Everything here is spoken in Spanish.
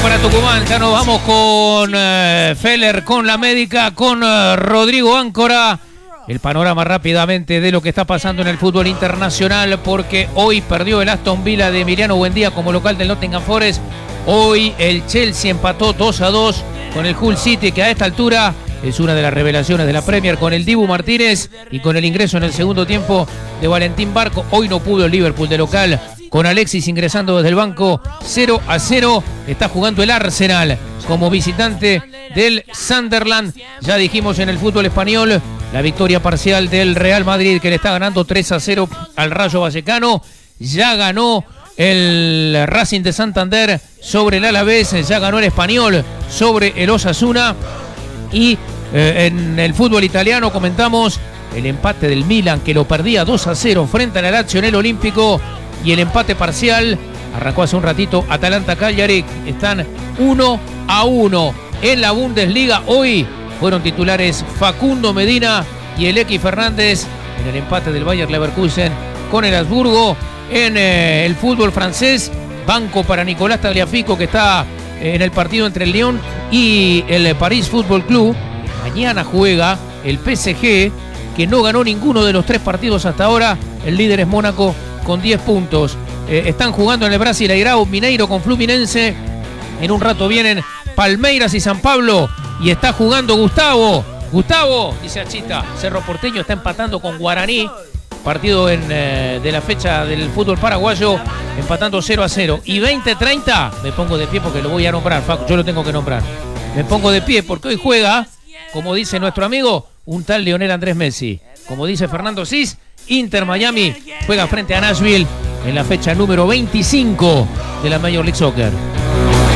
para Tucumán. Ya nos vamos con Feller, con la médica, con Rodrigo Áncora. El panorama rápidamente de lo que está pasando en el fútbol internacional, porque hoy perdió el Aston Villa de Emiliano Buendía como local del Nottingham Forest. Hoy el Chelsea empató 2-2 con el Hull City, que a esta altura es una de las revelaciones de la Premier, con el Dibu Martínez y con el ingreso en el segundo tiempo de Valentín Barco. Hoy no pudo el Liverpool de local, con Alexis ingresando desde el banco. 0-0 está jugando el Arsenal como visitante del Sunderland. Ya dijimos en el fútbol español la victoria parcial del Real Madrid, que le está ganando 3-0 al Rayo Vallecano. Ya ganó el Racing de Santander sobre el Alavés, ya ganó el Español sobre el Osasuna. Y en el fútbol italiano comentamos el empate del Milan, que lo perdía 2-0 frente a la Lazio en el Olímpico, y el empate parcial arrancó hace un ratito. Atalanta-Cagliari están 1-1 en la Bundesliga. Hoy fueron titulares Facundo Medina y el X Fernández en el empate del Bayer Leverkusen con el Habsburgo. En el fútbol francés, banco para Nicolás Tagliafico, que está en el partido entre el Lyon y el París Fútbol Club. Mañana juega el PSG, que no ganó ninguno de los 3 partidos hasta ahora. El líder es Mónaco con 10 puntos. Están jugando en el Brasileirão Mineiro con Fluminense. En un rato vienen Palmeiras y San Pablo, y está jugando Gustavo, dice Achita. Cerro Porteño está empatando con Guaraní, partido de la fecha del fútbol paraguayo, empatando 0-0. Y 20-30, me pongo de pie porque lo voy a nombrar, Facu, yo lo tengo que nombrar. Me pongo de pie porque hoy juega, como dice nuestro amigo, un tal Lionel Andrés Messi. Como dice Fernando Cis, Inter Miami juega frente a Nashville en la fecha número 25 de la Major League Soccer.